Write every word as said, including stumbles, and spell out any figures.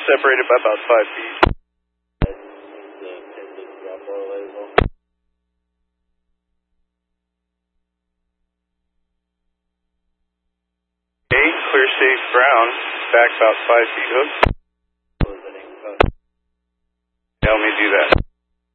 separated by about five feet. Okay, clear safe ground, back about five feet hook.